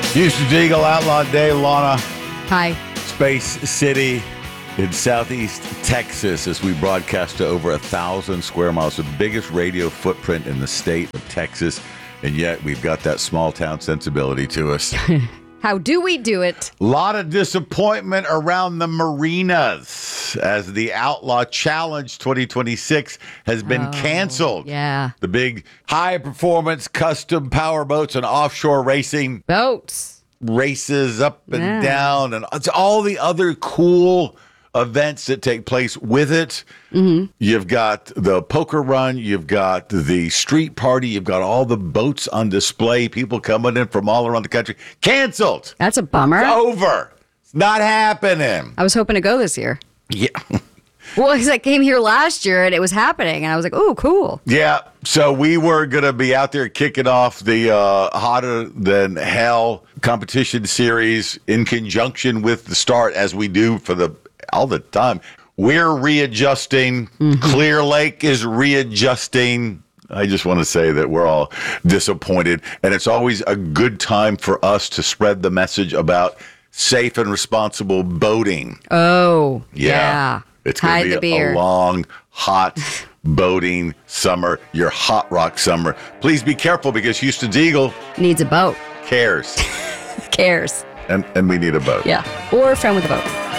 Houston's Eagle, Outlaw Day, Lana. Hi. Space City in southeast Texas as we broadcast to over 1,000 square miles, the biggest radio footprint in the state of Texas, and yet we've got that small town sensibility to us. How do we do it? A lot of disappointment around the marinas as the Outlaw Challenge 2026 has been canceled. Yeah. The big high-performance custom power boats and offshore racing Boats. races up and down, and it's all the other cool events that take place with it. Mm-hmm. You've got the poker run, you've got the street party, you've got all the boats on display, people coming in from all around the country. Canceled. That's a bummer. It's over. It's not happening. I was hoping to go this year. Yeah. Well, because I came here last year and it was happening, and I was like, "Oh, cool." Yeah. So we were going to be out there kicking off the Hotter Than Hell competition series in conjunction with the start, as we do for all the time. We're readjusting. Mm-hmm. Clear Lake is readjusting. I just want to say that we're all disappointed, and it's always a good time for us to spread the message about safe and responsible boating. Oh, yeah. It's going to be a long, hot boating summer, your hot rock summer. Please be careful because Houston's Eagle needs a boat. cares. Cares. And we need a boat. Yeah. Or a friend with a boat.